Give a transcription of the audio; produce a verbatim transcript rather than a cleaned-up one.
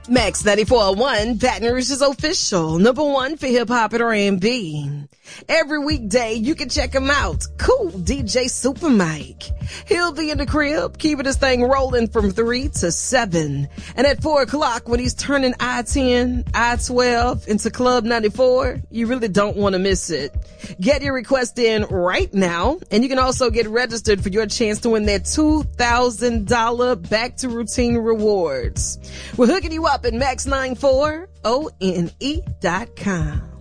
Max ninety-four point one, Baton Rouge's official, number one for hip-hop and R and B. Every weekday, you can check him out. Cool D J Super Mike. He'll be in the crib, keeping this thing rolling from three to seven. And at four o'clock, when he's turning I ten, I twelve into Club ninety-four, you really don't want to miss it. Get your request in right now, and you can also get registered for your chance to win that two thousand dollars Back to Routine rewards. We're hooking you up at max nine four one oh dot com.